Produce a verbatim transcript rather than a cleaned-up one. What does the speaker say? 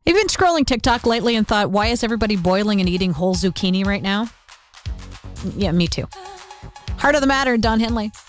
Have you been scrolling TikTok lately and thought, why is everybody boiling and eating whole zucchini right now? Yeah, me too. Heart of the matter, Don Henley.